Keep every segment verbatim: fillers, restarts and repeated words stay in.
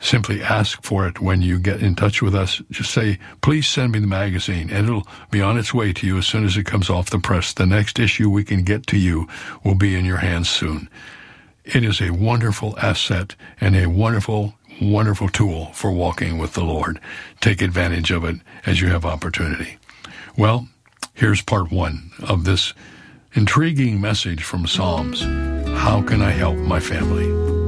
Simply ask for it when you get in touch with us. Just say, please send me the magazine, and it'll be on its way to you as soon as it comes off the press. The next issue we can get to you will be in your hands soon. It is a wonderful asset and a wonderful, wonderful tool for walking with the Lord. Take advantage of it as you have opportunity. Well, here's part one of this intriguing message from Psalms. How can I help my family?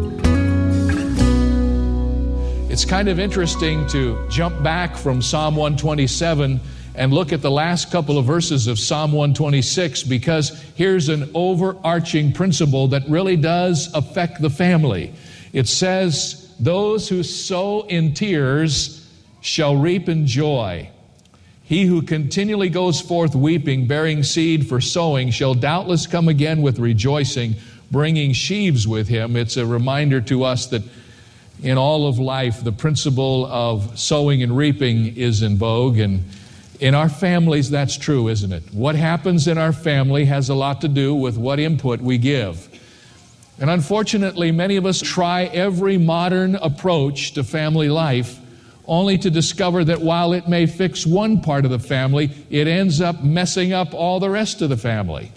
It's kind of interesting to jump back from Psalm one twenty-seven and look at the last couple of verses of Psalm one twenty-six, because here's an overarching principle that really does affect the family. It says, those who sow in tears shall reap in joy. He who continually goes forth weeping, bearing seed for sowing, shall doubtless come again with rejoicing, bringing sheaves with him. It's a reminder to us that in all of life, the principle of sowing and reaping is in vogue, and in our families, that's true, isn't it? What happens in our family has a lot to do with what input we give. And unfortunately, many of us try every modern approach to family life, only to discover that while it may fix one part of the family, it ends up messing up all the rest of the family.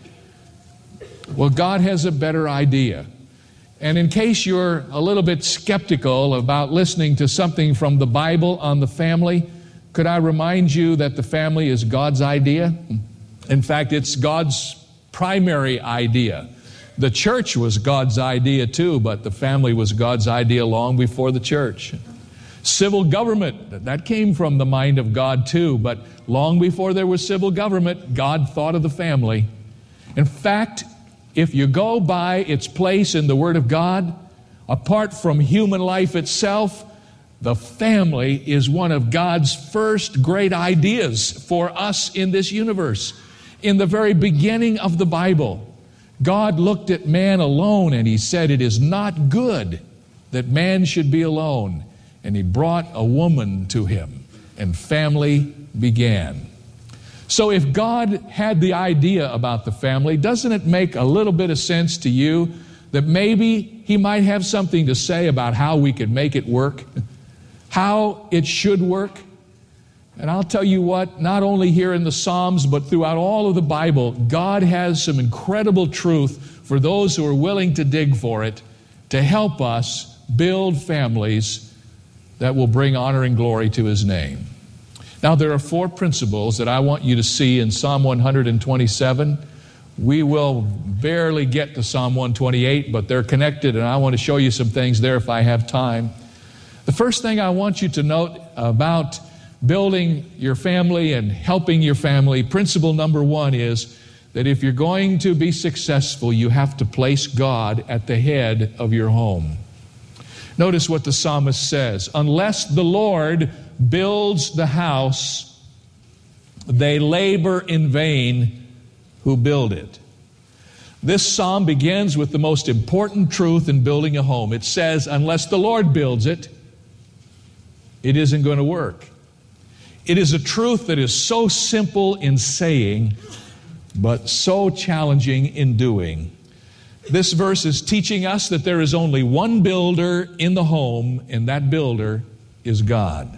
Well, God has a better idea. And in case you're a little bit skeptical about listening to something from the Bible on the family, could I remind you that the family is God's idea? In fact, it's God's primary idea. The church was God's idea too, but the family was God's idea long before the church. Civil government, that came from the mind of God too, but long before there was civil government, God thought of the family. In fact, if you go by its place in the Word of God, apart from human life itself, the family is one of God's first great ideas for us in this universe. In the very beginning of the Bible, God looked at man alone and He said, it is not good that man should be alone. And He brought a woman to him, and family began. So if God had the idea about the family, doesn't it make a little bit of sense to you that maybe He might have something to say about how we could make it work? How it should work? And I'll tell you what, not only here in the Psalms, but throughout all of the Bible, God has some incredible truth for those who are willing to dig for it, to help us build families that will bring honor and glory to His name. Now, there are four principles that I want you to see in Psalm one twenty-seven. We will barely get to Psalm one twenty-eight, but they're connected, and I want to show you some things there if I have time. The first thing I want you to note about building your family and helping your family, principle number one is that if you're going to be successful, you have to place God at the head of your home. Notice what the psalmist says, unless the Lord builds the house, they labor in vain who build it. This psalm begins with the most important truth in building a home. It says, unless the Lord builds it, it isn't going to work. It is a truth that is so simple in saying, but so challenging in doing. This verse is teaching us that there is only one builder in the home, and that builder is God.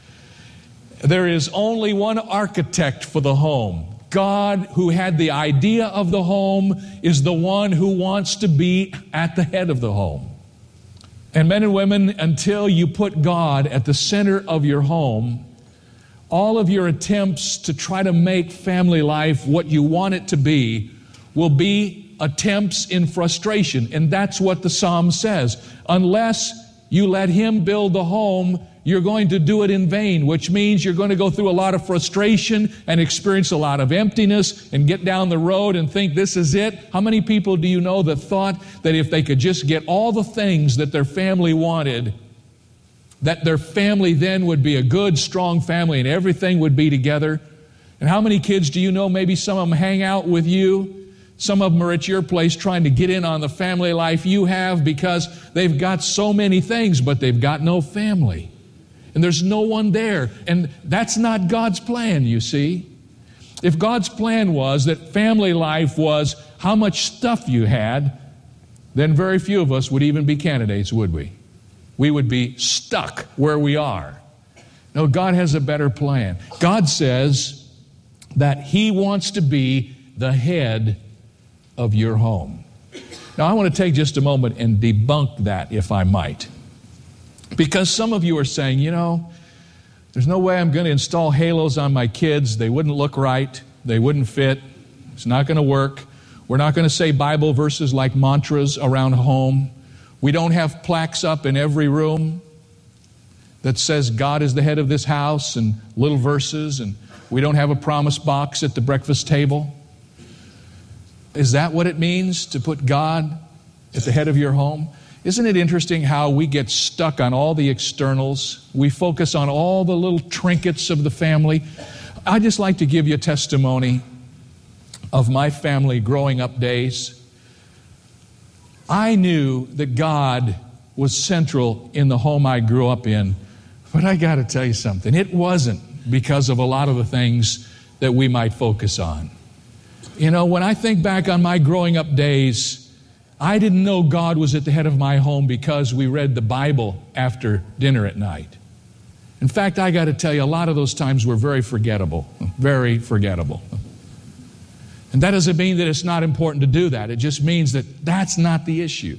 There is only one architect for the home. God, who had the idea of the home, is the one who wants to be at the head of the home. And men and women, until you put God at the center of your home, all of your attempts to try to make family life what you want it to be will be attempts in frustration. And that's what the psalm says. Unless you let Him build the home, you're going to do it in vain, which means you're going to go through a lot of frustration and experience a lot of emptiness and get down the road and think this is it. How many people do you know that thought that if they could just get all the things that their family wanted, that their family then would be a good, strong family and everything would be together? And how many kids do you know, maybe some of them hang out with you? Some of them are at your place trying to get in on the family life you have because they've got so many things, but they've got no family. And there's no one there. And that's not God's plan, you see. If God's plan was that family life was how much stuff you had, then very few of us would even be candidates, would we? We would be stuck where we are. No, God has a better plan. God says that He wants to be the head of your home. Now, I want to take just a moment and debunk that, if I might. Because some of you are saying, you know, there's no way I'm going to install halos on my kids. They wouldn't look right. They wouldn't fit. It's not going to work. We're not going to say Bible verses like mantras around home. We don't have plaques up in every room that says God is the head of this house and little verses, and we don't have a promise box at the breakfast table. Is that what it means to put God at the head of your home? Isn't it interesting how we get stuck on all the externals? We focus on all the little trinkets of the family. I'd just like to give you a testimony of my family growing up days. I knew that God was central in the home I grew up in, but I got to tell you something. It wasn't because of a lot of the things that we might focus on. You know, when I think back on my growing up days, I didn't know God was at the head of my home because we read the Bible after dinner at night. In fact, I got to tell you, a lot of those times were very forgettable, very forgettable. And that doesn't mean that it's not important to do that. It just means that that's not the issue.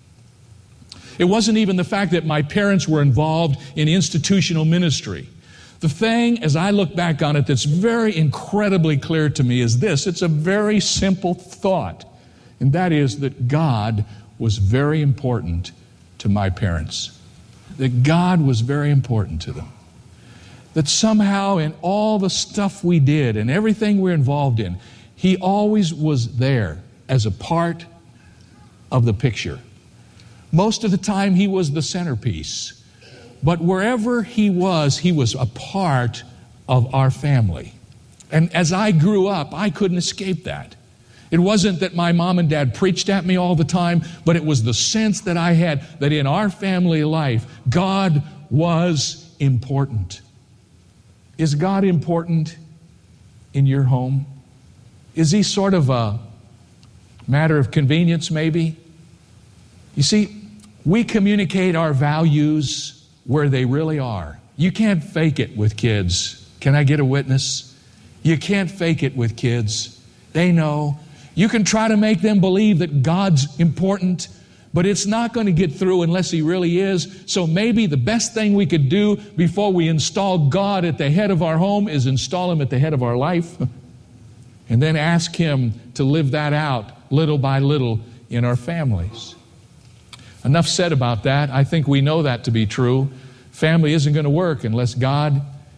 It wasn't even the fact that my parents were involved in institutional ministry. The thing, as I look back on it, that's very incredibly clear to me is this. It's a very simple thought, and that is that God was very important to my parents. That God was very important to them. That somehow in all the stuff we did and everything we're involved in, He always was there as a part of the picture. Most of the time, He was the centerpiece. But wherever He was, He was a part of our family. And as I grew up, I couldn't escape that. It wasn't that my mom and dad preached at me all the time, but it was the sense that I had that in our family life, God was important. Is God important in your home? Is He sort of a matter of convenience, maybe? You see, we communicate our values where they really are. You can't fake it with kids. Can I get a witness? You can't fake it with kids. They know. You can try to make them believe that God's important, but it's not going to get through unless He really is. So maybe the best thing we could do before we install God at the head of our home is install Him at the head of our life, and then ask Him to live that out little by little in our families. Enough said about that. I think we know that to be true. Family isn't going to work unless God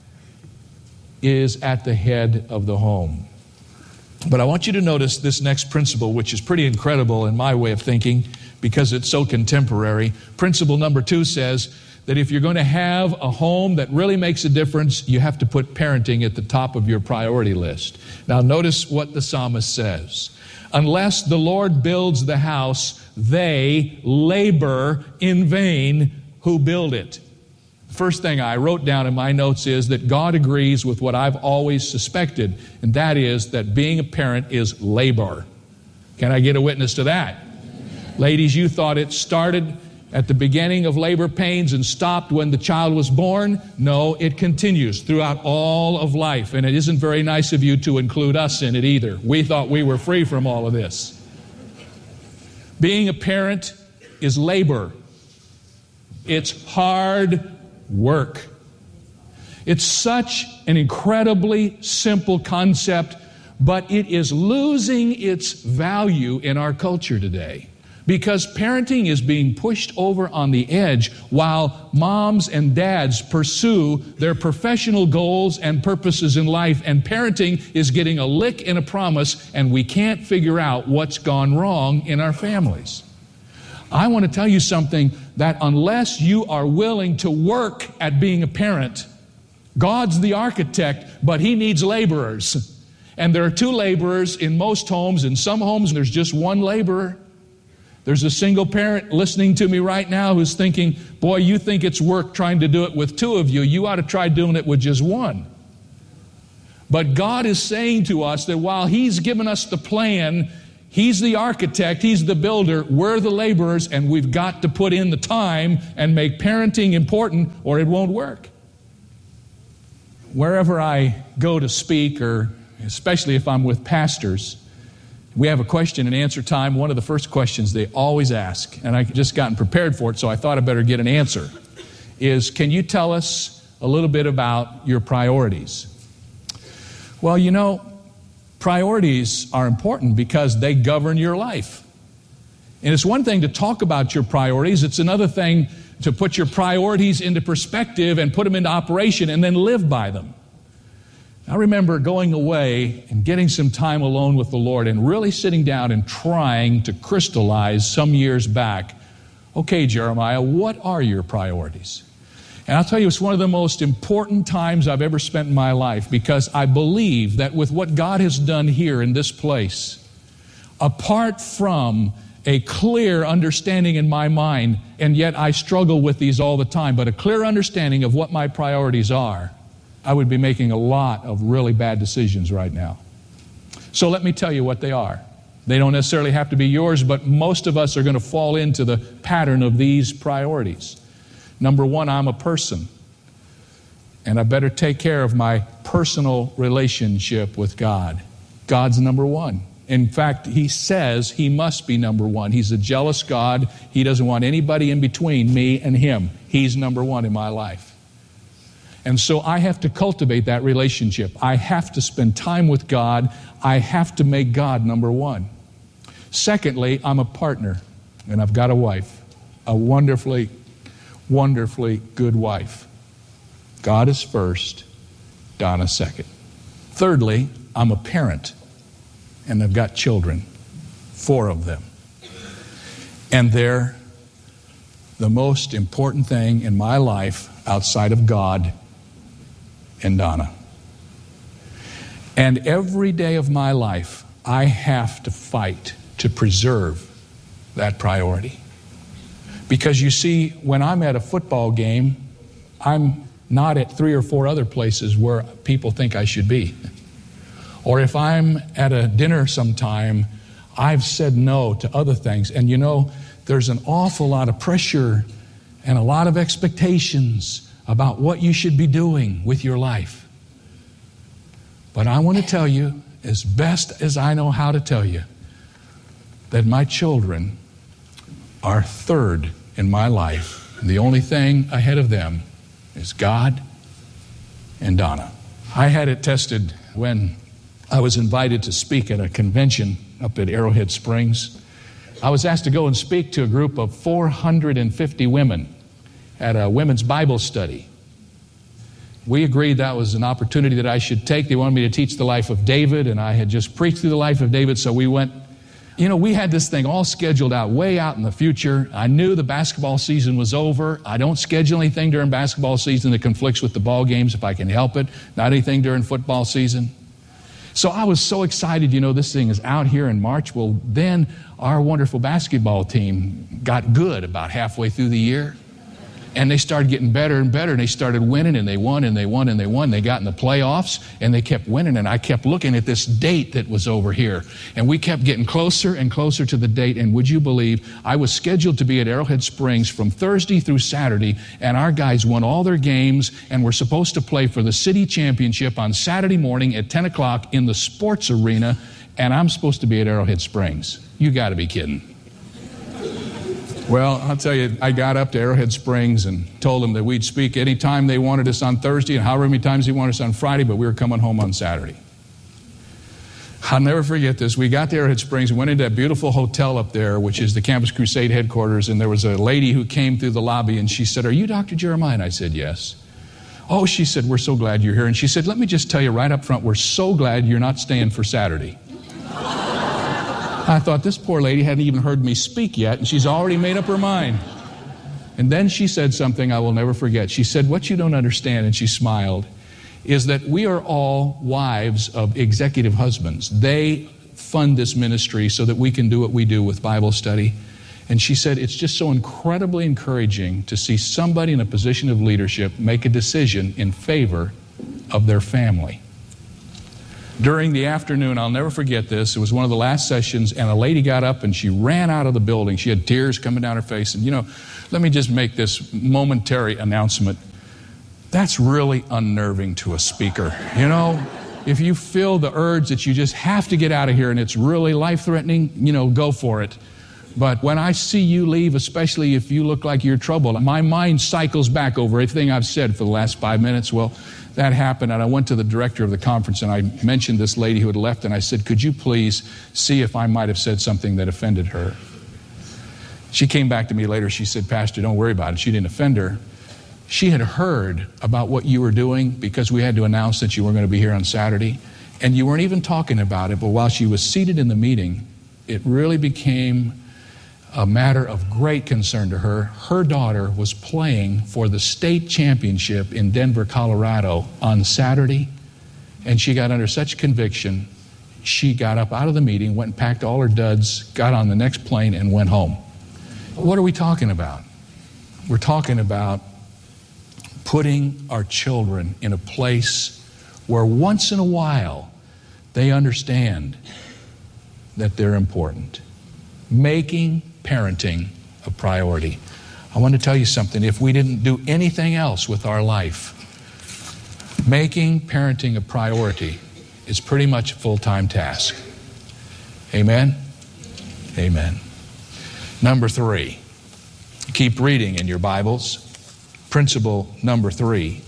is at the head of the home. But I want you to notice this next principle, which is pretty incredible in my way of thinking because it's so contemporary. Principle number two says that if you're going to have a home that really makes a difference, you have to put parenting at the top of your priority list. Now notice what the psalmist says. Unless the Lord builds the house, they labor in vain who build it. The first thing I wrote down in my notes is that God agrees with what I've always suspected, and that is that being a parent is labor. Can I get a witness to that? Ladies, you thought it started at the beginning of labor pains and stopped when the child was born. No, it continues throughout all of life. And it isn't very nice of you to include us in it either. We thought we were free from all of this. Being a parent is labor. It's hard work. It's such an incredibly simple concept, but it is losing its value in our culture today. Because parenting is being pushed over on the edge while moms and dads pursue their professional goals and purposes in life, and parenting is getting a lick and a promise, and we can't figure out what's gone wrong in our families. I want to tell you something, that unless you are willing to work at being a parent, God's the architect, but He needs laborers. And there are two laborers in most homes. In some homes, there's just one laborer. There's a single parent listening to me right now who's thinking, boy, you think it's work trying to do it with two of you. You ought to try doing it with just one. But God is saying to us that while He's given us the plan, He's the architect, He's the builder, we're the laborers, and we've got to put in the time and make parenting important or it won't work. Wherever I go to speak, or especially if I'm with pastors, we have a question and answer time. One of the first questions they always ask, and I just gotten prepared for it, so I thought I'd better get an answer, is, can you tell us a little bit about your priorities? Well, you know, priorities are important because they govern your life. And it's one thing to talk about your priorities. It's another thing to put your priorities into perspective and put them into operation and then live by them. I remember going away and getting some time alone with the Lord and really sitting down and trying to crystallize some years back, okay, Jeremiah, what are your priorities? And I'll tell you, it's one of the most important times I've ever spent in my life, because I believe that with what God has done here in this place, apart from a clear understanding in my mind, and yet I struggle with these all the time, but a clear understanding of what my priorities are, I would be making a lot of really bad decisions right now. So let me tell you what they are. They don't necessarily have to be yours, but most of us are going to fall into the pattern of these priorities. Number one, I'm a person, and I better take care of my personal relationship with God. God's number one. In fact, He says He must be number one. He's a jealous God. He doesn't want anybody in between me and Him. He's number one in my life. And so I have to cultivate that relationship. I have to spend time with God. I have to make God number one. Secondly, I'm a partner, and I've got a wife, a wonderfully, wonderfully good wife. God is first, Donna second. Thirdly, I'm a parent, and I've got children, four of them. And they're the most important thing in my life outside of God and Donna. And every day of my life, I have to fight to preserve that priority. Because you see, when I'm at a football game, I'm not at three or four other places where people think I should be. Or if I'm at a dinner sometime, I've said no to other things. And you know, there's an awful lot of pressure and a lot of expectations about what you should be doing with your life. But I want to tell you, as best as I know how to tell you, that my children are third in my life. And the only thing ahead of them is God and Donna. I had it tested when I was invited to speak at a convention up at Arrowhead Springs. I was asked to go and speak to a group of four hundred fifty women at a women's Bible study. We agreed that was an opportunity that I should take. They wanted me to teach the life of David, and I had just preached through the life of David, so we went. You know, we had this thing all scheduled out way out in the future. I knew the basketball season was over. I don't schedule anything during basketball season that conflicts with the ball games if I can help it. Not anything during football season. So I was so excited, you know, this thing is out here in March. Well, then our wonderful basketball team got good about halfway through the year. And they started getting better and better, and they started winning, and they won, and they won, and they won. They got in the playoffs, and they kept winning, and I kept looking at this date that was over here. And we kept getting closer and closer to the date, and would you believe, I was scheduled to be at Arrowhead Springs from Thursday through Saturday, and our guys won all their games, and were supposed to play for the city championship on Saturday morning at ten o'clock in the sports arena, and I'm supposed to be at Arrowhead Springs. You got to be kidding. Well, I'll tell you, I got up to Arrowhead Springs and told them that we'd speak any time they wanted us on Thursday and however many times they wanted us on Friday, but we were coming home on Saturday. I'll never forget this. We got to Arrowhead Springs and went into that beautiful hotel up there, which is the Campus Crusade headquarters, and there was a lady who came through the lobby, and she said, "Are you Doctor Jeremiah?" And I said, "Yes." "Oh," she said, "we're so glad you're here." And she said, "Let me just tell you right up front, we're so glad you're not staying for Saturday." I thought, this poor lady hadn't even heard me speak yet, and she's already made up her mind. And then she said something I will never forget. She said, "What you don't understand," and she smiled, "is that we are all wives of executive husbands. They fund this ministry so that we can do what we do with Bible study." And she said, "It's just so incredibly encouraging to see somebody in a position of leadership make a decision in favor of their family." During the afternoon, I'll never forget this, it was one of the last sessions, and a lady got up and she ran out of the building. She had tears coming down her face. And, you know, let me just make this momentary announcement. That's really unnerving to a speaker. You know, if you feel the urge that you just have to get out of here and it's really life-threatening, you know, go for it. But when I see you leave, especially if you look like you're troubled, my mind cycles back over everything I've said for the last five minutes. Well, that happened, and I went to the director of the conference, and I mentioned this lady who had left, and I said, could you please see if I might have said something that offended her? She came back to me later. She said, Pastor, don't worry about it. She didn't offend her. She had heard about what you were doing because we had to announce that you were going to be here on Saturday, and you weren't even talking about it, but while she was seated in the meeting, it really became a matter of great concern to her. Her daughter was playing for the state championship in Denver, Colorado on Saturday, and she got under such conviction, she got up out of the meeting, went and packed all her duds, got on the next plane, and went home. What are we talking about? We're talking about putting our children in a place where once in a while they understand that they're important. Making parenting a priority. I want to tell you something. If we didn't do anything else with our life, making parenting a priority is pretty much a full-time task. Amen? Amen. Number three. Keep reading in your Bibles. Principle number three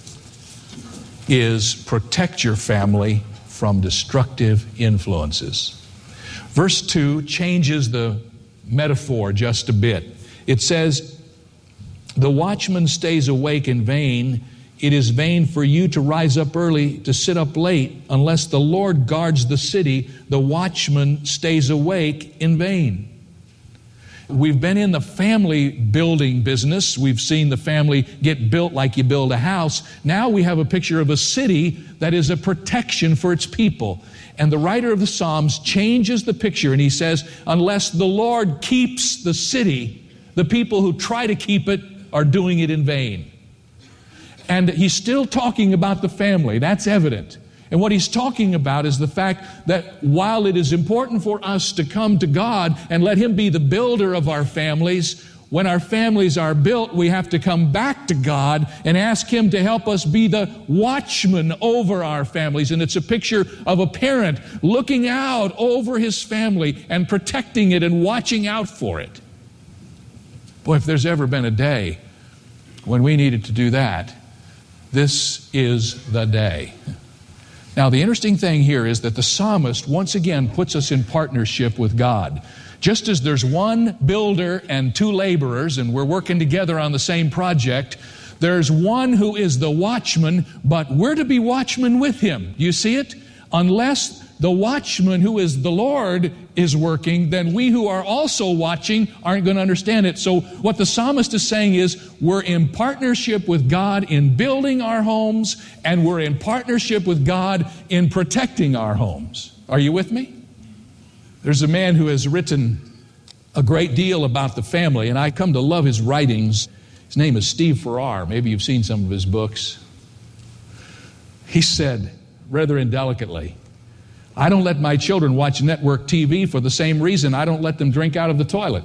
is protect your family from destructive influences. Verse two changes the metaphor just a bit. It says, the watchman stays awake in vain. It is vain for you to rise up early, to sit up late. Unless the Lord guards the city, the watchman stays awake in vain. We've been in the family building business. We've seen the family get built like you build a house. Now we have a picture of a city that is a protection for its people. And the writer of the Psalms changes the picture, and he says, unless the Lord keeps the city, the people who try to keep it are doing it in vain. And he's still talking about the family. That's evident. And what he's talking about is the fact that while it is important for us to come to God and let Him be the builder of our families, when our families are built, we have to come back to God and ask Him to help us be the watchman over our families. And it's a picture of a parent looking out over his family and protecting it and watching out for it. Boy, if there's ever been a day when we needed to do that, this is the day. Now, the interesting thing here is that the psalmist once again puts us in partnership with God. Just as there's one builder and two laborers, and we're working together on the same project, there's one who is the watchman, but we're to be watchmen with him. You see it? Unless the watchman who is the Lord is working, then we who are also watching aren't going to understand it. So what the psalmist is saying is we're in partnership with God in building our homes, and we're in partnership with God in protecting our homes. Are you with me? There's a man who has written a great deal about the family, and I come to love his writings. His name is Steve Farrar. Maybe you've seen some of his books. He said, rather indelicately, I don't let my children watch network T V for the same reason I don't let them drink out of the toilet.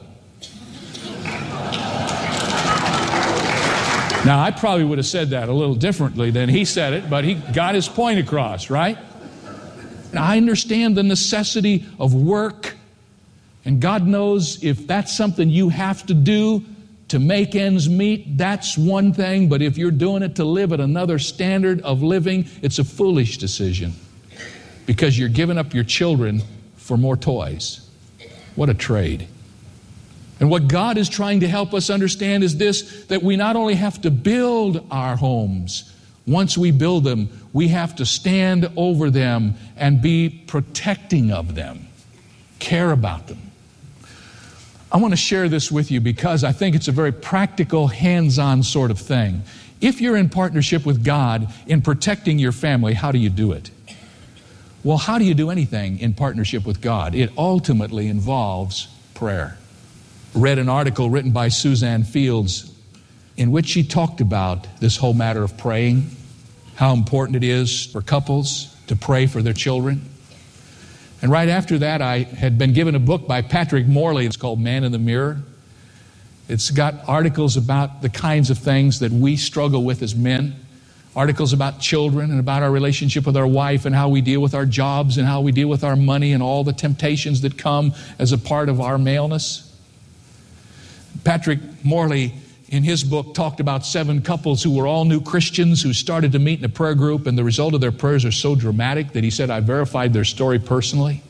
Now, I probably would have said that a little differently than he said it, but he got his point across, right? Now, I understand the necessity of work, and God knows if that's something you have to do to make ends meet, that's one thing, but if you're doing it to live at another standard of living, it's a foolish decision. Because you're giving up your children for more toys. What a trade. And what God is trying to help us understand is this, that we not only have to build our homes, once we build them, we have to stand over them and be protecting of them, care about them. I want to share this with you because I think it's a very practical, hands-on sort of thing. If you're in partnership with God in protecting your family, how do you do it? Well, how do you do anything in partnership with God? It ultimately involves prayer. Read an article written by Suzanne Fields in which she talked about this whole matter of praying, how important it is for couples to pray for their children. And right after that, I had been given a book by Patrick Morley. It's called Man in the Mirror. It's got articles about the kinds of things that we struggle with as men, articles about children and about our relationship with our wife and how we deal with our jobs and how we deal with our money and all the temptations that come as a part of our maleness. Patrick Morley, in his book, talked about seven couples who were all new Christians who started to meet in a prayer group, and the result of their prayers are so dramatic that he said, I verified their story personally.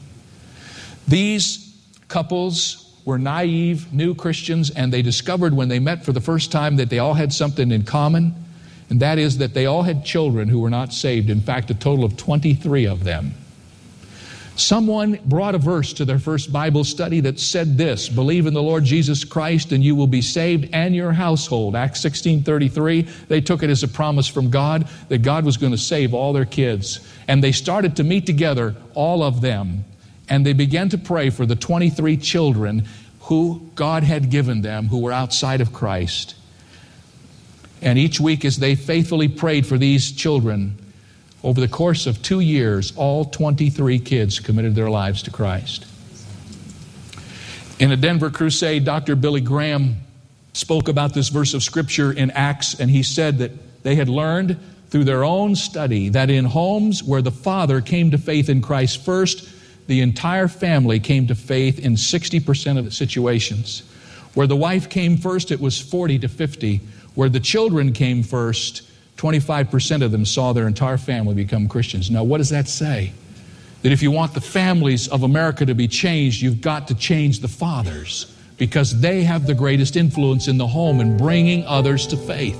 These couples were naive, new Christians, and they discovered when they met for the first time that they all had something in common, and that is that they all had children who were not saved. In fact, a total of twenty-three of them. Someone brought a verse to their first Bible study that said this, believe in the Lord Jesus Christ and you will be saved and your household. Acts sixteen thirty-three, they took it as a promise from God that God was going to save all their kids. And they started to meet together, all of them, and they began to pray for the twenty-three children who God had given them who were outside of Christ. And each week as they faithfully prayed for these children, over the course of two years, all twenty-three kids committed their lives to Christ. In a Denver crusade, Doctor Billy Graham spoke about this verse of Scripture in Acts, and he said that they had learned through their own study that in homes where the father came to faith in Christ first, the entire family came to faith in sixty percent of the situations. Where the wife came first, it was forty to fifty. Where the children came first, twenty-five percent of them saw their entire family become Christians. Now, what does that say? That if you want the families of America to be changed, you've got to change the fathers, because they have the greatest influence in the home in bringing others to faith.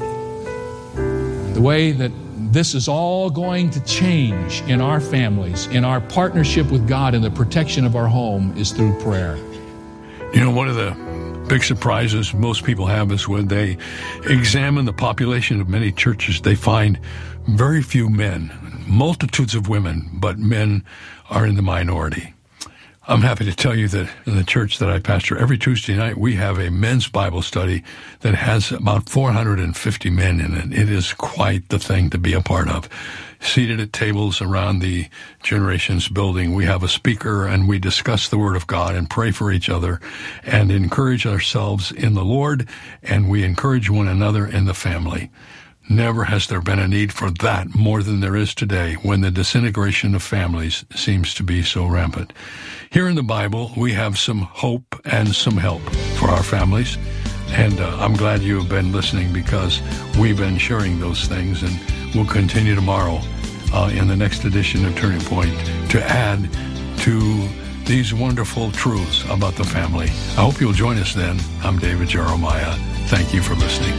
The way that this is all going to change in our families, in our partnership with God and the protection of our home, is through prayer. You know, one of the big surprises most people have is when they examine the population of many churches, they find very few men, multitudes of women, but men are in the minority. I'm happy to tell you that in the church that I pastor, every Tuesday night we have a men's Bible study that has about four hundred fifty men in it. It is quite the thing to be a part of. Seated at tables around the Generations building, we have a speaker and we discuss the Word of God and pray for each other and encourage ourselves in the Lord, and we encourage one another in the family. Never has there been a need for that more than there is today when the disintegration of families seems to be so rampant. Here in the Bible, we have some hope and some help for our families. And uh, I'm glad you have been listening, because we've been sharing those things, and we'll continue tomorrow uh, in the next edition of Turning Point to add to these wonderful truths about the family. I hope you'll join us then. I'm David Jeremiah. Thank you for listening.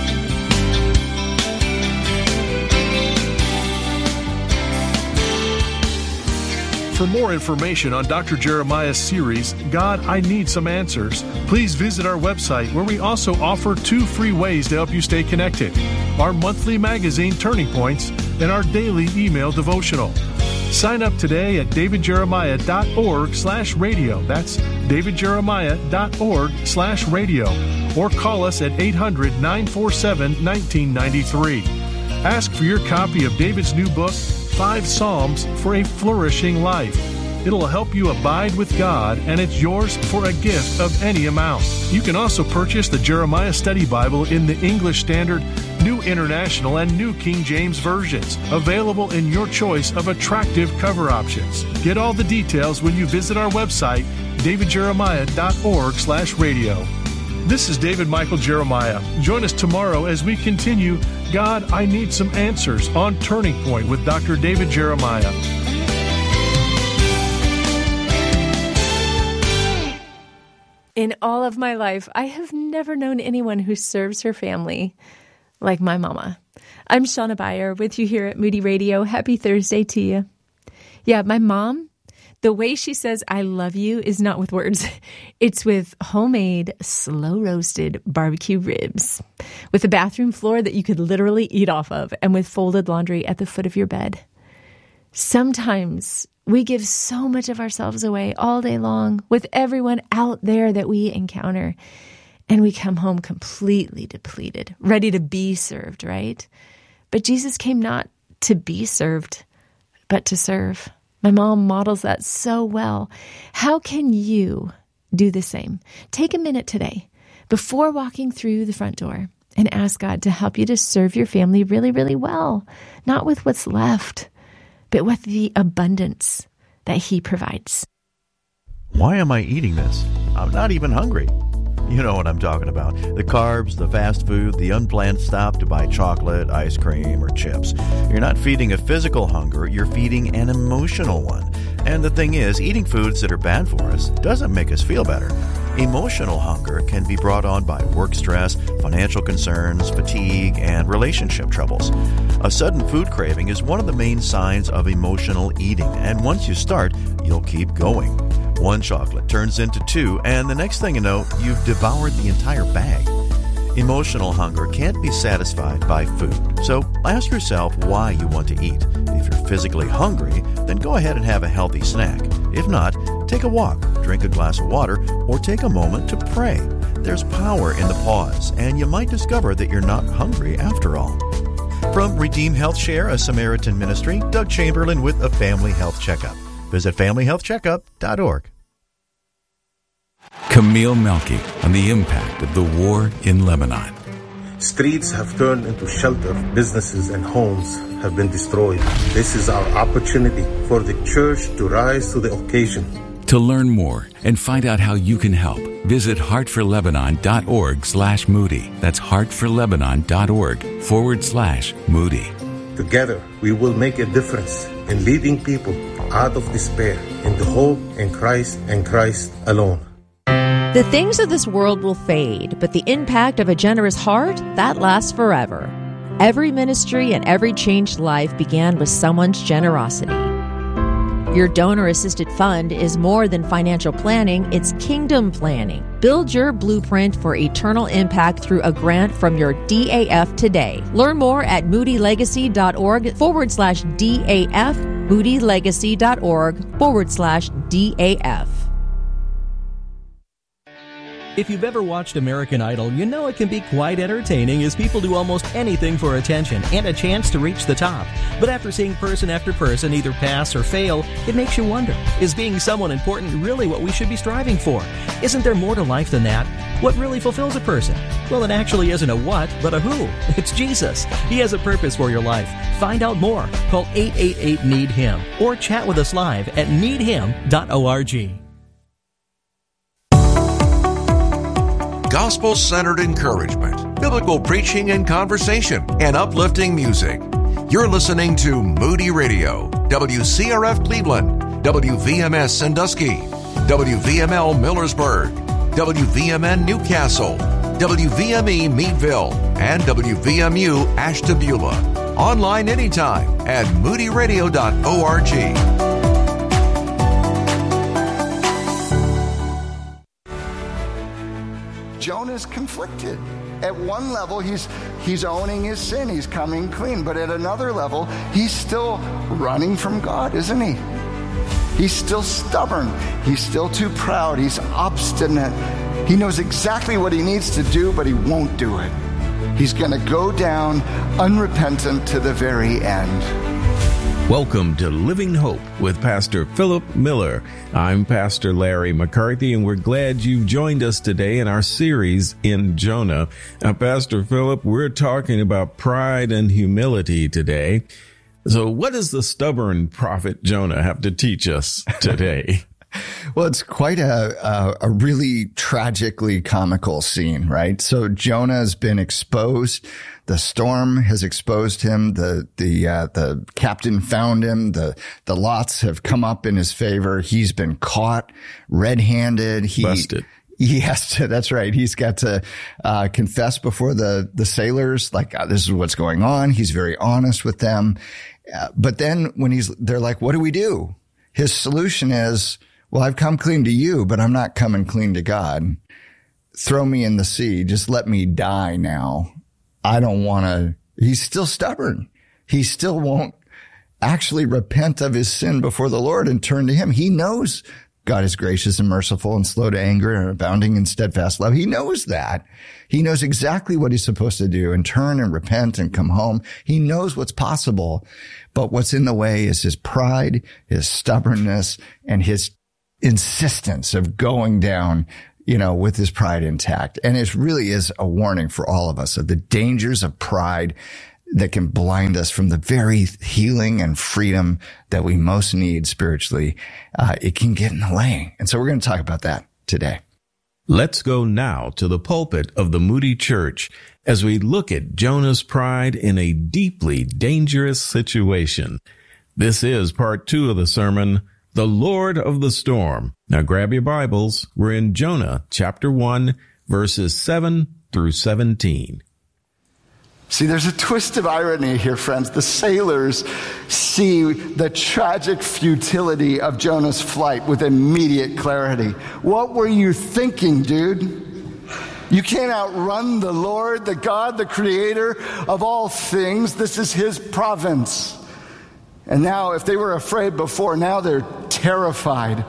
For more information on Doctor Jeremiah's series, God, I Need Some Answers, please visit our website, where we also offer two free ways to help you stay connected: our monthly magazine, Turning Points, and our daily email devotional. Sign up today at davidjeremiah.org slash radio. That's davidjeremiah.org slash radio. Or call us at eight hundred, nine four seven, one nine nine three. Ask for your copy of David's new book, Five Psalms for a Flourishing Life. It'll help you abide with God, and it's yours for a gift of any amount. You can also purchase the Jeremiah Study Bible in the English Standard, New International, and New King James versions, available in your choice of attractive cover options. Get all the details when you visit our website, davidjeremiah.org slash radio. This is David Michael Jeremiah. Join us tomorrow as we continue God, I Need Some Answers on Turning Point with Doctor David Jeremiah. In all of my life, I have never known anyone who serves her family like my mama. I'm Shauna Beyer with you here at Moody Radio. Happy Thursday to you. Yeah, my mom, the way she says I love you is not with words. It's with homemade, slow-roasted barbecue ribs, with a bathroom floor that you could literally eat off of, and with folded laundry at the foot of your bed. Sometimes we give so much of ourselves away all day long with everyone out there that we encounter, and we come home completely depleted, ready to be served, right? But Jesus came not to be served, but to serve. My mom models that so well. How can you do the same? Take a minute today before walking through the front door and ask God to help you to serve your family really, really well, not with what's left, but with the abundance that He provides. Why am I eating this? I'm not even hungry. You know what I'm talking about. The carbs, the fast food, the unplanned stop to buy chocolate, ice cream, or chips. You're not feeding a physical hunger, you're feeding an emotional one. And the thing is, eating foods that are bad for us doesn't make us feel better. Emotional hunger can be brought on by work stress, financial concerns, fatigue, and relationship troubles. A sudden food craving is one of the main signs of emotional eating, and once you start, you'll keep going. One chocolate turns into two, and the next thing you know, you've devoured the entire bag. Emotional hunger can't be satisfied by food, so ask yourself why you want to eat. If you're physically hungry, then go ahead and have a healthy snack. If not, take a walk, drink a glass of water, or take a moment to pray. There's power in the pause, and you might discover that you're not hungry after all. From Redeem Health Share, a Samaritan ministry, Doug Chamberlain with a Family Health Checkup. Visit family health checkup dot org. Camille Melky on the impact of the war in Lebanon. Streets have turned into shelter. Businesses and homes have been destroyed. This is our opportunity for the church to rise to the occasion. To learn more and find out how you can help, visit heartforlebanon.org slash Moody. That's heartforlebanon.org forward slash Moody. Together, we will make a difference in leading people out of despair into hope in Christ and Christ alone. The things of this world will fade, but the impact of a generous heart, that lasts forever. Every ministry and every changed life began with someone's generosity. Your donor-assisted fund is more than financial planning, it's kingdom planning. Build your blueprint for eternal impact through a grant from your D A F today. Learn more at moodylegacy.org forward slash DAF, moodylegacy.org forward slash DAF. If you've ever watched American Idol, you know it can be quite entertaining as people do almost anything for attention and a chance to reach the top. But after seeing person after person either pass or fail, it makes you wonder, is being someone important really what we should be striving for? Isn't there more to life than that? What really fulfills a person? Well, it actually isn't a what, but a who. It's Jesus. He has a purpose for your life. Find out more. Call eight eight eight, need him or chat with us live at need him dot org. Gospel-centered encouragement, biblical preaching and conversation, and uplifting music. You're listening to Moody Radio, W C R F Cleveland, W V M S Sandusky, W V M L Millersburg, W V M N Newcastle, W V M E Meadville, and W V M U Ashtabula. Online anytime at moody radio dot org. Jonah's conflicted. At one level, he's he's owning his sin. He's coming clean. But at another level, he's still running from God, isn't he? He's still stubborn. He's still too proud. He's obstinate. He knows exactly what he needs to do, but he won't do it. He's going to go down unrepentant to the very end. Welcome to Living Hope with Pastor Philip Miller. I'm Pastor Larry McCarthy, and we're glad you've joined us today in our series in Jonah. Now, Pastor Philip, we're talking about pride and humility today. So what does the stubborn prophet Jonah have to teach us today? Well, it's quite a, a a really tragically comical scene, right? So Jonah has been exposed. The storm has exposed him. The the uh, the captain found him. The the lots have come up in his favor. He's been caught red-handed. He, Busted. He has to, that's right. He's got to uh, confess before the, the sailors, like, oh, this is what's going on. He's very honest with them. Uh, but then when he's, they're like, what do we do? His solution is, well, I've come clean to you, but I'm not coming clean to God. Throw me in the sea. Just let me die now. I don't want to. He's still stubborn. He still won't actually repent of his sin before the Lord and turn to him. He knows God is gracious and merciful and slow to anger and abounding in steadfast love. He knows that. He knows exactly what he's supposed to do and turn and repent and come home. He knows what's possible, but what's in the way is his pride, his stubbornness, and his insistence of going down, you know, with his pride intact. And it really is a warning for all of us of the dangers of pride that can blind us from the very healing and freedom that we most need spiritually. Uh, it can get in the way. And so we're going to talk about that today. Let's go now to the pulpit of the Moody Church as we look at Jonah's pride in a deeply dangerous situation. This is part two of the sermon, The Lord of the Storm. Now grab your Bibles. We're in Jonah chapter one, verses seven through seventeen. See, there's a twist of irony here, friends. The sailors see the tragic futility of Jonah's flight with immediate clarity. What were you thinking, dude? You can't outrun the Lord, the God, the creator of all things. This is his province. And now, if they were afraid before, now they're terrified.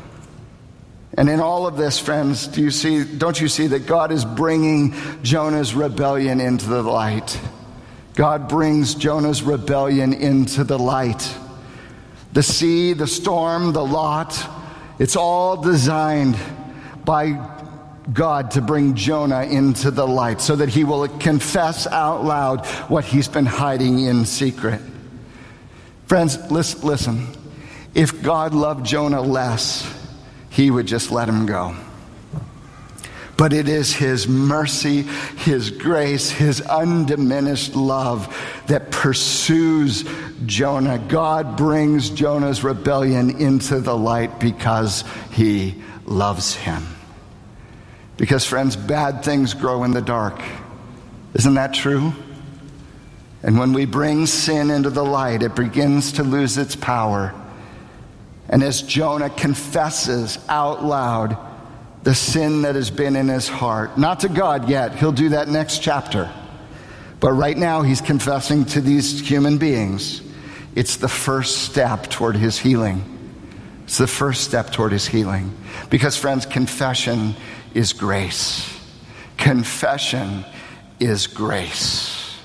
And in all of this, friends, do you see, don't you see that God is bringing Jonah's rebellion into the light? God brings Jonah's rebellion into the light. The sea, the storm, the lot, it's all designed by God to bring Jonah into the light so that he will confess out loud what he's been hiding in secret. Friends, listen, listen. If God loved Jonah less, he would just let him go. But it is his mercy, his grace, his undiminished love that pursues Jonah. God brings Jonah's rebellion into the light because he loves him. Because, friends, bad things grow in the dark. Isn't that true? And when we bring sin into the light, it begins to lose its power. And as Jonah confesses out loud the sin that has been in his heart, not to God yet, he'll do that next chapter. But right now he's confessing to these human beings. It's the first step toward his healing. It's the first step toward his healing. Because, friends, confession is grace. Confession is grace.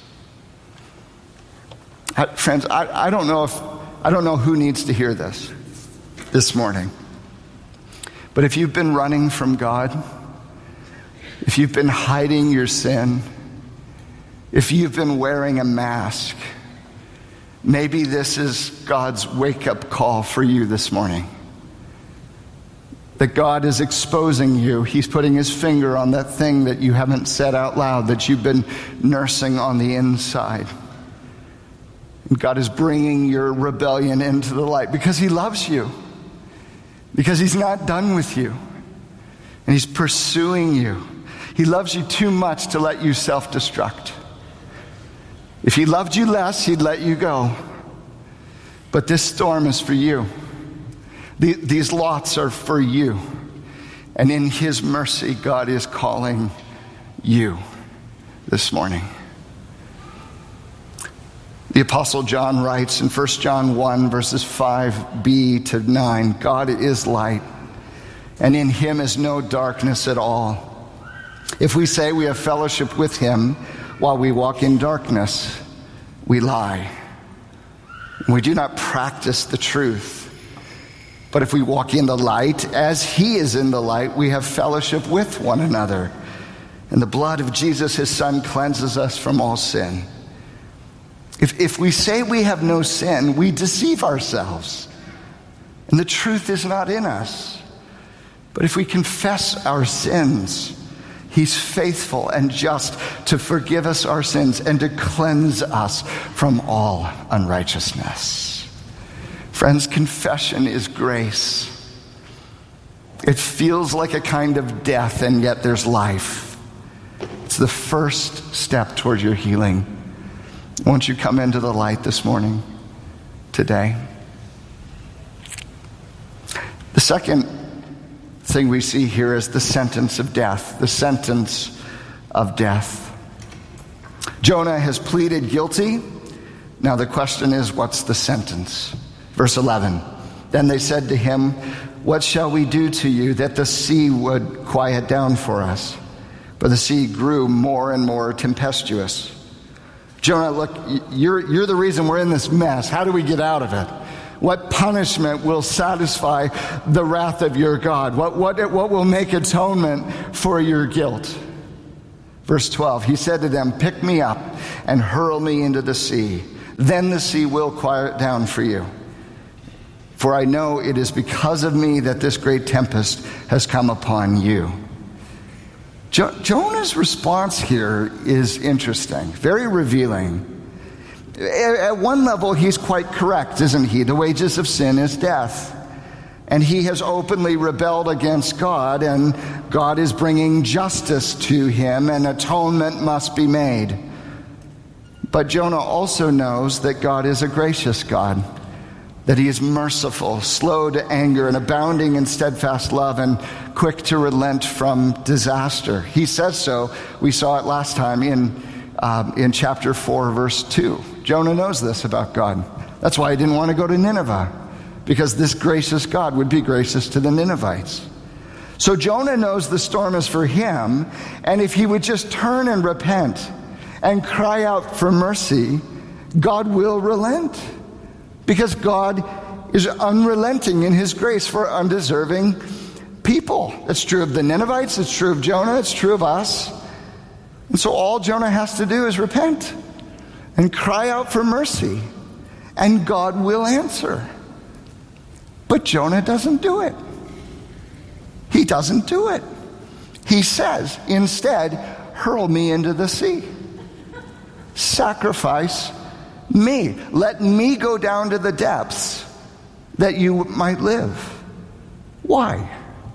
I, friends, I, I don't know if I don't know who needs to hear this this morning. But if you've been running from God, if you've been hiding your sin, if you've been wearing a mask, maybe this is God's wake-up call for you this morning. That God is exposing you. He's putting his finger on that thing that you haven't said out loud, that you've been nursing on the inside. And God is bringing your rebellion into the light because he loves you. Because he's not done with you. And he's pursuing you. He loves you too much to let you self-destruct. If he loved you less, he'd let you go. But this storm is for you. The, these lots are for you. And in his mercy, God is calling you this morning. The Apostle John writes in First John one, verses five b to nine, God is light, and in him is no darkness at all. If we say we have fellowship with him while we walk in darkness, we lie. And we do not practice the truth. But if we walk in the light, as he is in the light, we have fellowship with one another. And the blood of Jesus, his son, cleanses us from all sin. If, if we say we have no sin, we deceive ourselves, and the truth is not in us. But if we confess our sins, he's faithful and just to forgive us our sins and to cleanse us from all unrighteousness. Friends, confession is grace. It feels like a kind of death, and yet there's life. It's the first step toward your healing. Won't you come into the light this morning, today? The second thing we see here is the sentence of death. The sentence of death. Jonah has pleaded guilty. Now the question is, what's the sentence? Verse eleven. Then they said to him, what shall we do to you that the sea would quiet down for us? But the sea grew more and more tempestuous. Jonah, look, you're, you're the reason we're in this mess. How do we get out of it? What punishment will satisfy the wrath of your God? What, what, what will make atonement for your guilt? Verse twelve, he said to them, pick me up and hurl me into the sea. Then the sea will quiet down for you. For I know it is because of me that this great tempest has come upon you. Jo- Jonah's response here is interesting, very revealing. At one level, he's quite correct, isn't he? The wages of sin is death. And he has openly rebelled against God, and God is bringing justice to him, and atonement must be made. But Jonah also knows that God is a gracious God, that he is merciful, slow to anger, and abounding in steadfast love, and quick to relent from disaster. He says so. We saw it last time in um, in chapter four, verse two. Jonah knows this about God. That's why he didn't want to go to Nineveh, because this gracious God would be gracious to the Ninevites. So Jonah knows the storm is for him, and if he would just turn and repent and cry out for mercy, God will relent. Because God is unrelenting in his grace for undeserving people. It's true of the Ninevites, it's true of Jonah, it's true of us. And so all Jonah has to do is repent and cry out for mercy, and God will answer. But Jonah doesn't do it. He doesn't do it. He says, instead, hurl me into the sea. Sacrifice me. Let me go down to the depths that you might live. Why?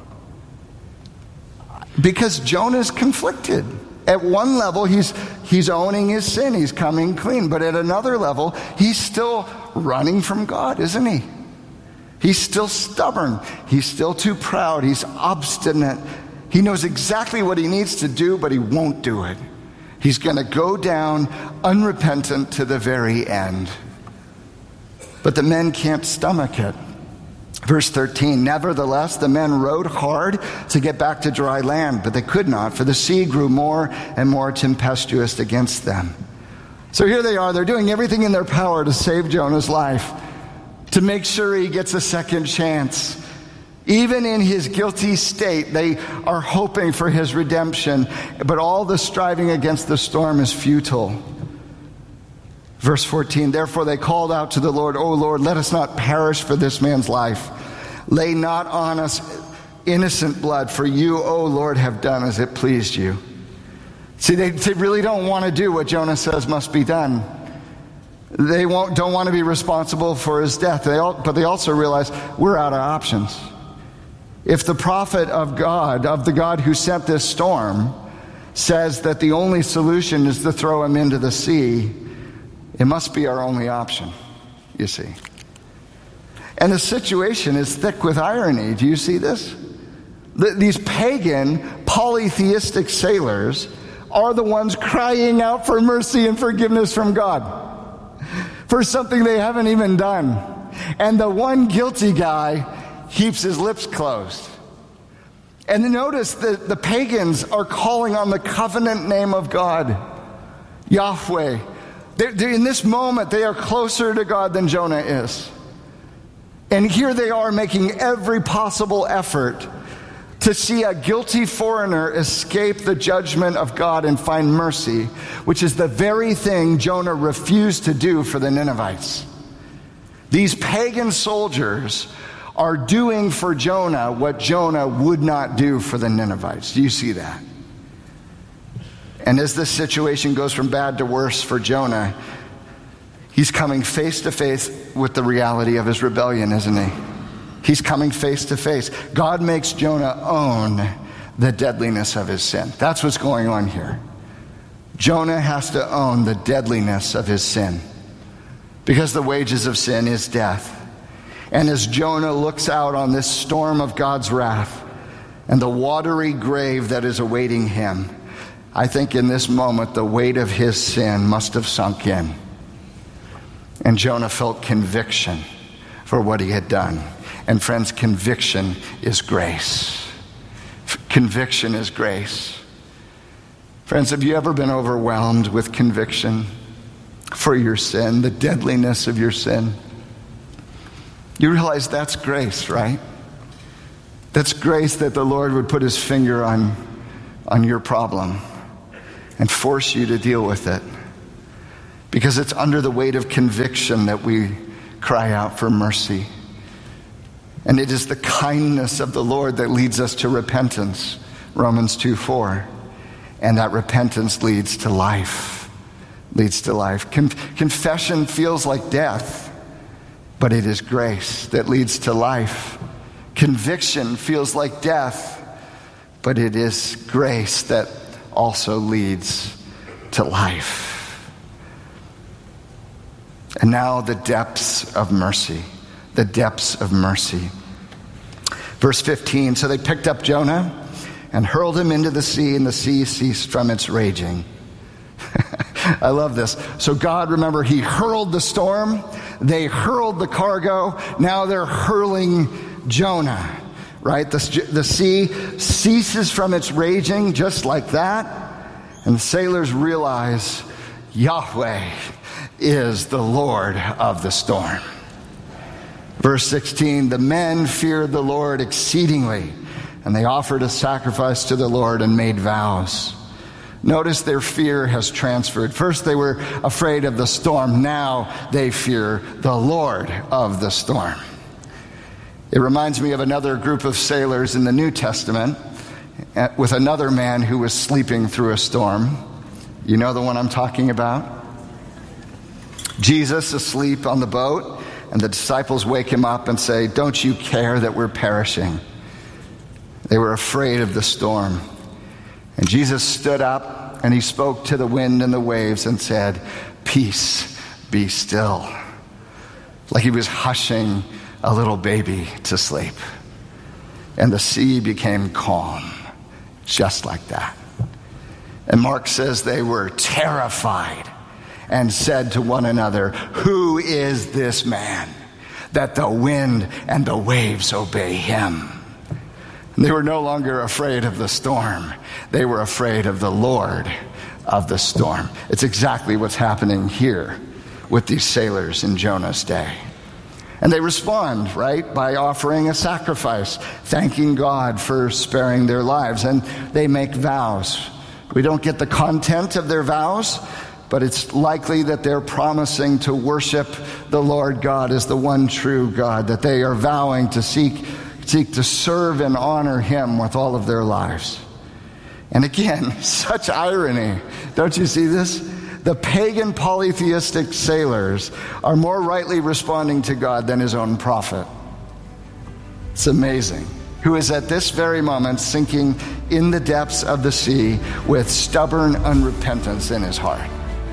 Because Jonah's conflicted. At one level, he's he's owning his sin. He's coming clean. But at another level, he's still running from God, isn't he? He's still stubborn. He's still too proud. He's obstinate. He knows exactly what he needs to do, but he won't do it. He's going to go down unrepentant to the very end. But the men can't stomach it. Verse thirteen, nevertheless, the men rowed hard to get back to dry land, but they could not, for the sea grew more and more tempestuous against them. So here they are. They're doing everything in their power to save Jonah's life, to make sure he gets a second chance. Even in his guilty state, they are hoping for his redemption, but all the striving against the storm is futile. Verse fourteen, therefore they called out to the Lord, O Lord, let us not perish for this man's life. Lay not on us innocent blood, for you, O Lord, have done as it pleased you. See, they, they really don't want to do what Jonah says must be done. They won't, don't want to be responsible for his death, they all, but they also realize we're out of options. If the prophet of God, of the God who sent this storm, says that the only solution is to throw him into the sea, it must be our only option, you see. And the situation is thick with irony. Do you see this? The, these pagan, polytheistic sailors are the ones crying out for mercy and forgiveness from God for something they haven't even done. And the one guilty guy keeps his lips closed. And notice that the pagans are calling on the covenant name of God, Yahweh. They're, they're, in this moment, they are closer to God than Jonah is. And here they are making every possible effort to see a guilty foreigner escape the judgment of God and find mercy, which is the very thing Jonah refused to do for the Ninevites. These pagan soldiers are doing for Jonah what Jonah would not do for the Ninevites. Do you see that? And as this situation goes from bad to worse for Jonah, he's coming face to face with the reality of his rebellion, isn't he? He's coming face to face. God makes Jonah own the deadliness of his sin. That's what's going on here. Jonah has to own the deadliness of his sin, because the wages of sin is death. And as Jonah looks out on this storm of God's wrath and the watery grave that is awaiting him, I think in this moment the weight of his sin must have sunk in. And Jonah felt conviction for what he had done. And friends, conviction is grace. Conviction is grace. Friends, have you ever been overwhelmed with conviction for your sin, the deadliness of your sin? You realize that's grace, right? That's grace that the Lord would put his finger on, on your problem and force you to deal with it. Because it's under the weight of conviction that we cry out for mercy. And it is the kindness of the Lord that leads us to repentance, Romans two four. And that repentance leads to life, leads to life. Con- confession feels like death, but it is grace that leads to life. Conviction feels like death, but it is grace that also leads to life. And now the depths of mercy, the depths of mercy. Verse fifteen, so they picked up Jonah and hurled him into the sea, and the sea ceased from its raging. I love this. So God, remember, he hurled the storm. They hurled the cargo. Now they're hurling Jonah, right? The, the sea ceases from its raging just like that. And the sailors realize Yahweh is the Lord of the storm. Verse sixteen, the men feared the Lord exceedingly, and they offered a sacrifice to the Lord and made vows. Notice their fear has transferred. First they were afraid of the storm. Now they fear the Lord of the storm. It reminds me of another group of sailors in the New Testament with another man who was sleeping through a storm. You know the one I'm talking about? Jesus asleep on the boat, and the disciples wake him up and say, "Don't you care that we're perishing?" They were afraid of the storm. And Jesus stood up and he spoke to the wind and the waves and said, "Peace, be still." Like he was hushing a little baby to sleep. And the sea became calm, just like that. And Mark says they were terrified and said to one another, "Who is this man that the wind and the waves obey him?" And they were no longer afraid of the storm. They were afraid of the Lord of the storm. It's exactly what's happening here with these sailors in Jonah's day. And they respond, right, by offering a sacrifice, thanking God for sparing their lives. And they make vows. We don't get the content of their vows, but it's likely that they're promising to worship the Lord God as the one true God, that they are vowing to seek, seek to serve and honor him with all of their lives. And again, such irony. Don't you see this? The pagan polytheistic sailors are more rightly responding to God than his own prophet. It's amazing. Who is at this very moment sinking in the depths of the sea with stubborn unrepentance in his heart.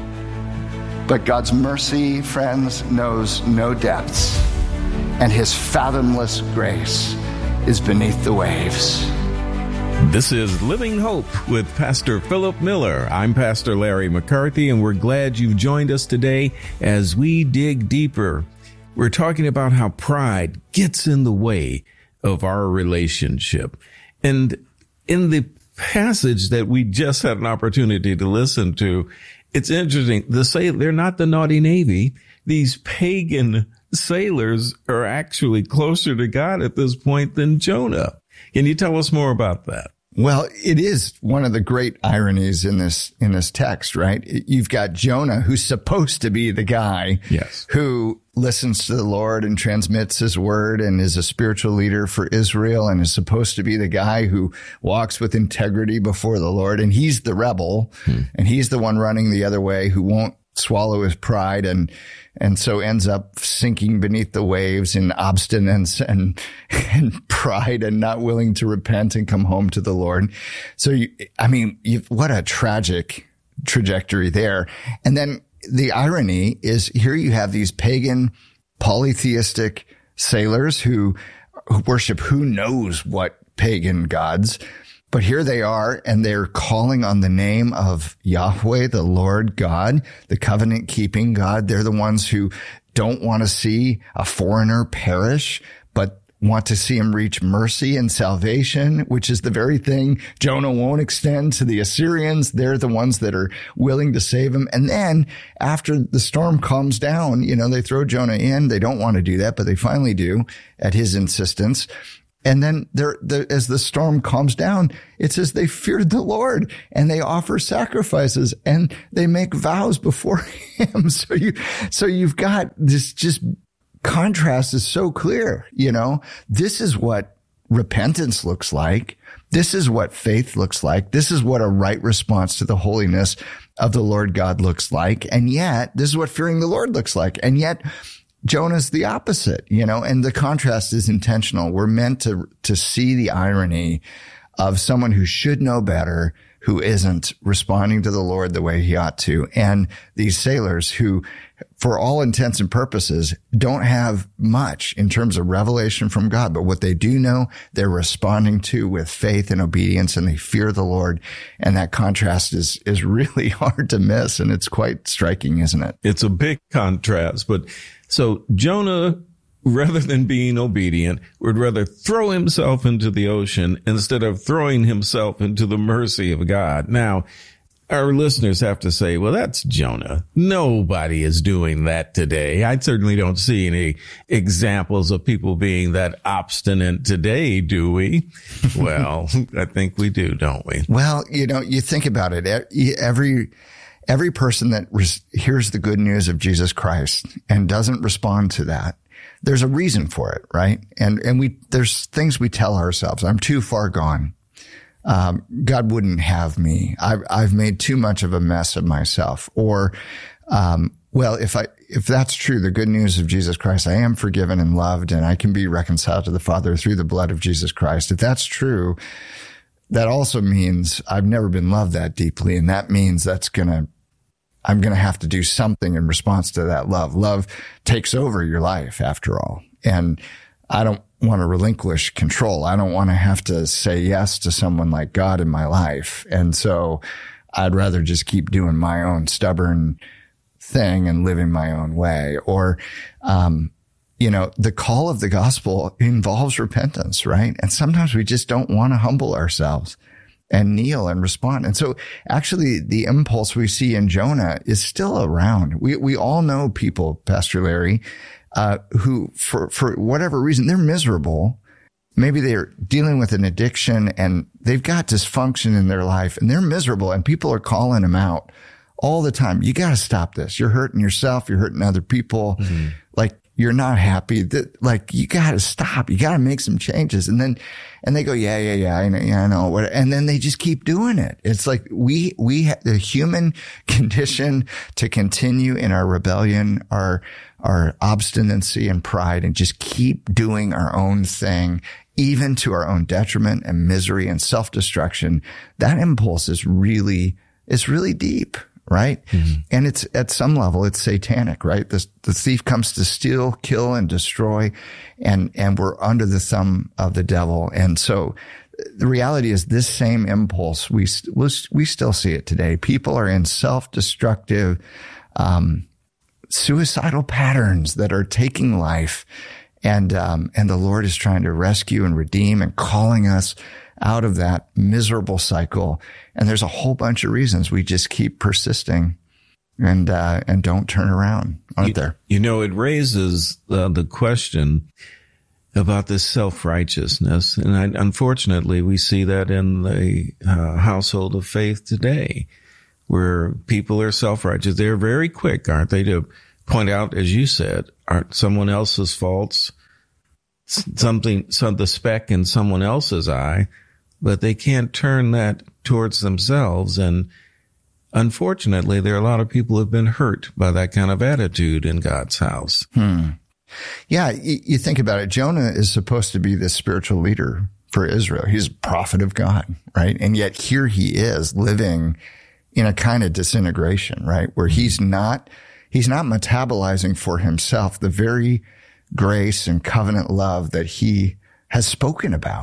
But God's mercy, friends, knows no depths, and his fathomless grace is beneath the waves. This is Living Hope with Pastor Philip Miller. I'm Pastor Larry McCarthy, and we're glad you've joined us today as we dig deeper. We're talking about how pride gets in the way of our relationship. And in the passage that we just had an opportunity to listen to, it's interesting. The say they're not the naughty Navy. These pagan sailors are actually closer to God at this point than Jonah. Can you tell us more about that? Well, it is one of the great ironies in this, in this text, right? You've got Jonah, who's supposed to be the guy yes. who listens to the Lord and transmits his word and is a spiritual leader for Israel and is supposed to be the guy who walks with integrity before the Lord. And he's the rebel hmm. and he's the one running the other way who won't swallow his pride and and so ends up sinking beneath the waves in obstinance and and pride and not willing to repent and come home to the Lord. So, you, I mean, you, what a tragic trajectory there. And then the irony is here you have these pagan polytheistic sailors who, who worship who knows what pagan gods. But here they are, and they're calling on the name of Yahweh, the Lord God, the covenant-keeping God. They're the ones who don't want to see a foreigner perish, but want to see him reach mercy and salvation, which is the very thing Jonah won't extend to the Assyrians. They're the ones that are willing to save him. And then after the storm calms down, you know, they throw Jonah in. They don't want to do that, but they finally do at his insistence. And then there, the, as the storm calms down, it says they feared the Lord and they offer sacrifices and they make vows before him. So you, so you've got this just contrast is so clear. You know, this is what repentance looks like. This is what faith looks like. This is what a right response to the holiness of the Lord God looks like. And yet this is what fearing the Lord looks like. And yet Jonah's the opposite, you know, and the contrast is intentional. We're meant to, to see the irony of someone who should know better, who isn't responding to the Lord the way he ought to. And these sailors who, for all intents and purposes, don't have much in terms of revelation from God. But what they do know, they're responding to with faith and obedience, and they fear the Lord. And that contrast is, is really hard to miss. And it's quite striking, isn't it? It's a big contrast, but so Jonah, rather than being obedient, would rather throw himself into the ocean instead of throwing himself into the mercy of God. Now, our listeners have to say, well, that's Jonah. Nobody is doing that today. I certainly don't see any examples of people being that obstinate today, do we? Well, I think we do, don't we? Well, you know, you think about it. Every Every person that res- hears the good news of Jesus Christ and doesn't respond to that, there's a reason for it, right? And and we there's things we tell ourselves. I'm too far gone. Um, God wouldn't have me. I've I've made too much of a mess of myself. Or, um, well, if I if that's true, the good news of Jesus Christ, I am forgiven and loved, and I can be reconciled to the Father through the blood of Jesus Christ. If that's true, that also means I've never been loved that deeply. And that means that's going to, I'm going to have to do something in response to that love. Love takes over your life after all. And I don't want to relinquish control. I don't want to have to say yes to someone like God in my life. And so I'd rather just keep doing my own stubborn thing and living my own way. Or, um, you know, the call of the gospel involves repentance, right? And sometimes we just don't want to humble ourselves and kneel and respond. And so actually the impulse we see in Jonah is still around. We, we all know people, Pastor Larry, uh, who for, for whatever reason, they're miserable. Maybe they're dealing with an addiction and they've got dysfunction in their life and they're miserable, and people are calling them out all the time. You got to stop this. You're hurting yourself. You're hurting other people. Mm-hmm. Like, you're not happy. That, like, you got to stop. You got to make some changes. And then, and they go, yeah, yeah, yeah, I know, yeah, I know. And then they just keep doing it. It's like we, we have the human condition to continue in our rebellion, our, our obstinacy and pride, and just keep doing our own thing, even to our own detriment and misery and self-destruction. That impulse is really, it's really deep. Right. Mm-hmm. And it's at some level, it's satanic, right? The, the thief comes to steal, kill, and destroy. And, and we're under the thumb of the devil. And so the reality is this same impulse, we, we still see it today. People are in self-destructive, um, suicidal patterns that are taking life. And, um, and the Lord is trying to rescue and redeem and calling us out of that miserable cycle. And there's a whole bunch of reasons we just keep persisting and, uh, and don't turn around, aren't you, there? You know, it raises uh, the question about this self-righteousness. And I, unfortunately, we see that in the uh, household of faith today, where people are self-righteous. They're very quick, aren't they, to point out, as you said, aren't someone else's faults, something, some the speck in someone else's eye, but they can't turn that towards themselves. And unfortunately, there are a lot of people who have been hurt by that kind of attitude in God's house. Hmm. Yeah, you, you think about it. Jonah is supposed to be the spiritual leader for Israel. He's a prophet of God, right? And yet here he is living in a kind of disintegration, right? Where he's not, he's not metabolizing for himself the very grace and covenant love that he has spoken about.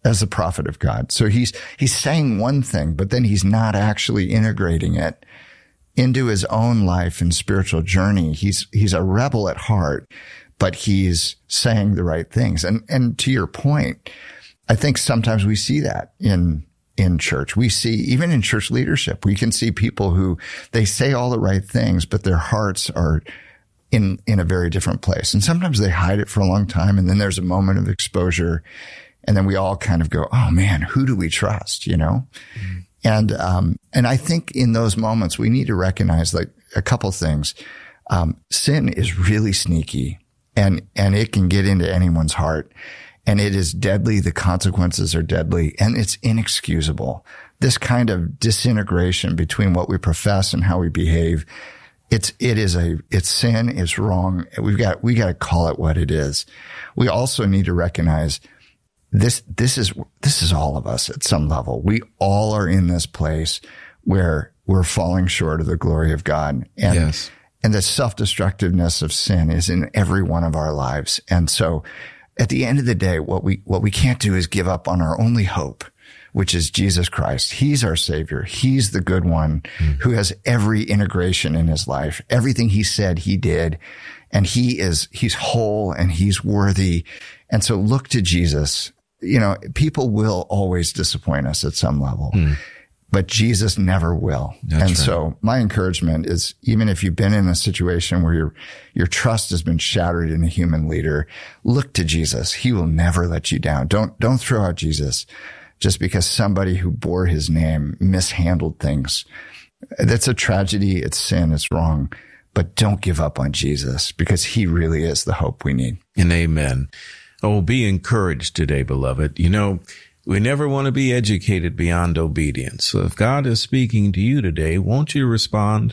as a prophet of God. So he's, he's saying one thing, but then he's not actually integrating it into his own life and spiritual journey. He's, he's a rebel at heart, but he's saying the right things. And, and to your point, I think sometimes we see that in, in church. We see, even in church leadership, we can see people who they say all the right things, but their hearts are in, in a very different place. And sometimes they hide it for a long time. And then there's a moment of exposure. And then we all kind of go, oh man, who do we trust? You know? Mm-hmm. And, um, and I think in those moments, we need to recognize like a couple things. Um, sin is really sneaky and, and it can get into anyone's heart and it is deadly. The consequences are deadly and it's inexcusable. This kind of disintegration between what we profess and how we behave. It's, it is a, it's sin, it's wrong. We've got, we got to call it what it is. We also need to recognize This, this is, this is all of us at some level. We all are in this place where we're falling short of the glory of God. And, yes. and the self-destructiveness of sin is in every one of our lives. And so at the end of the day, what we, what we can't do is give up on our only hope, which is Jesus Christ. He's our Savior. He's the good one mm. who has every integration in his life. Everything he said, he did. And he is, he's whole and he's worthy. And so look to Jesus. You know, people will always disappoint us at some level, mm. but Jesus never will. That's and right. So my encouragement is, even if you've been in a situation where your, your trust has been shattered in a human leader, look to Jesus. He will never let you down. Don't, don't throw out Jesus just because somebody who bore his name mishandled things. That's a tragedy. It's sin. It's wrong. But don't give up on Jesus because he really is the hope we need. And amen. Oh, be encouraged today, beloved. You know, we never want to be educated beyond obedience. So if God is speaking to you today, won't you respond?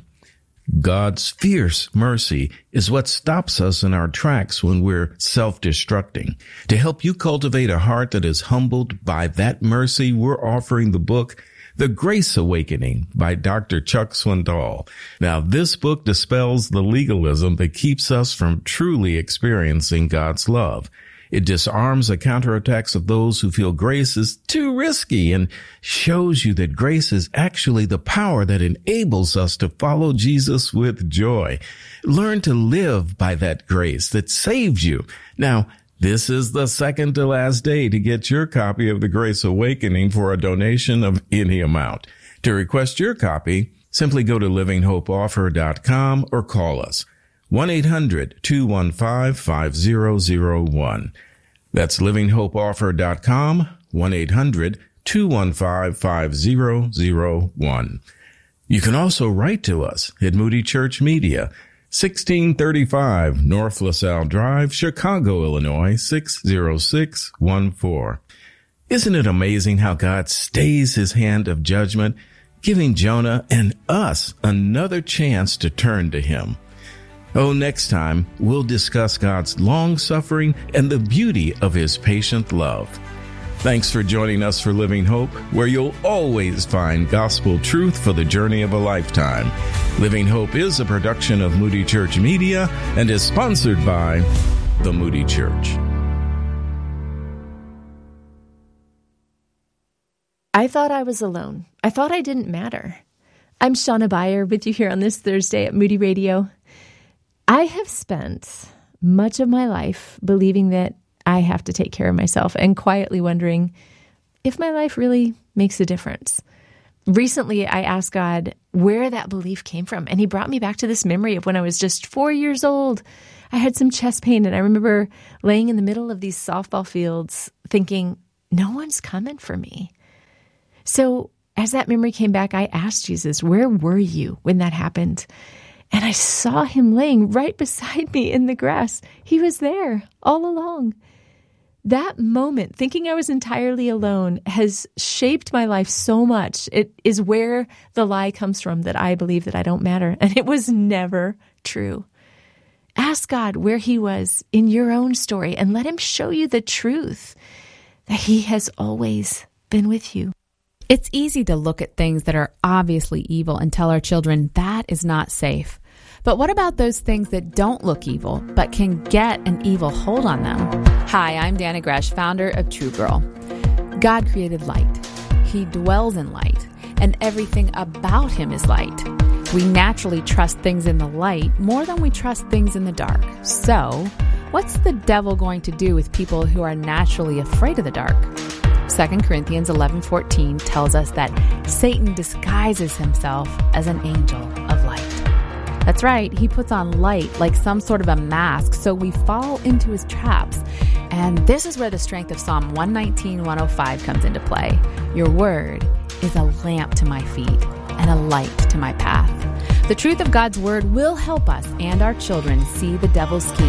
God's fierce mercy is what stops us in our tracks when we're self-destructing. To help you cultivate a heart that is humbled by that mercy, we're offering the book, The Grace Awakening by Doctor Chuck Swindoll. Now, this book dispels the legalism that keeps us from truly experiencing God's love. It disarms the counterattacks of those who feel grace is too risky and shows you that grace is actually the power that enables us to follow Jesus with joy. Learn to live by that grace that saves you. Now, this is the second to last day to get your copy of The Grace Awakening for a donation of any amount. To request your copy, simply go to living hope offer dot com or call us. one eight hundred two one five five zero zero one. That's living hope offer dot com, one eight hundred two one five five zero zero one. You can also write to us at Moody Church Media, sixteen thirty-five North LaSalle Drive, Chicago, Illinois, six zero six one four. Isn't it amazing how God stays his hand of judgment, giving Jonah and us another chance to turn to him? Oh, next time, we'll discuss God's long-suffering and the beauty of his patient love. Thanks for joining us for Living Hope, where you'll always find gospel truth for the journey of a lifetime. Living Hope is a production of Moody Church Media and is sponsored by the Moody Church. I thought I was alone. I thought I didn't matter. I'm Shauna Beyer with you here on this Thursday at Moody Radio. I have spent much of my life believing that I have to take care of myself and quietly wondering if my life really makes a difference. Recently, I asked God where that belief came from, and he brought me back to this memory of when I was just four years old. I had some chest pain, and I remember laying in the middle of these softball fields thinking, no one's coming for me. So as that memory came back, I asked Jesus, where were you when that happened? And I saw him laying right beside me in the grass. He was there all along. That moment, thinking I was entirely alone, has shaped my life so much. It is where the lie comes from that I believe that I don't matter. And it was never true. Ask God where he was in your own story and let him show you the truth that he has always been with you. It's easy to look at things that are obviously evil and tell our children that is not safe. But what about those things that don't look evil, but can get an evil hold on them? Hi, I'm Dana Gresh, founder of True Girl. God created light. He dwells in light, and everything about him is light. We naturally trust things in the light more than we trust things in the dark. So, what's the devil going to do with people who are naturally afraid of the dark? Second Corinthians eleven fourteen tells us that Satan disguises himself as an angel of light. That's right, he puts on light like some sort of a mask so we fall into his traps. And this is where the strength of Psalm one nineteen, one oh five comes into play. Your word is a lamp to my feet and a light to my path. The truth of God's word will help us and our children see the devil's scheme